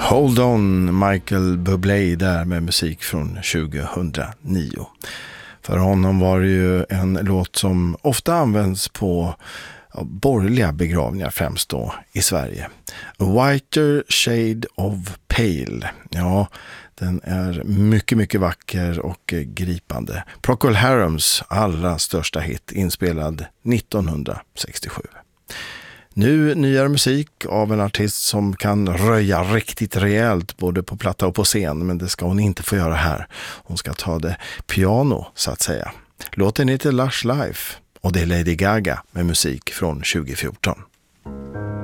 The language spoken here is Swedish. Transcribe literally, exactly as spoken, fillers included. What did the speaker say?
Hold on, Michael Bublé där med musik från tjugohundranio. För honom var det ju en låt som ofta används på ja, borgerliga begravningar, främst då i Sverige. A Whiter Shade of Pale. Ja, den är mycket, mycket vacker och gripande. Procol Harums allra största hit, inspelad nittonhundrasextiosju. Nu nyare musik av en artist som kan röja riktigt rejält både på platta och på scen, men det ska hon inte få göra här. Hon ska ta det piano så att säga. Låten heter Lush Life och det är Lady Gaga med musik från tjugo fjorton.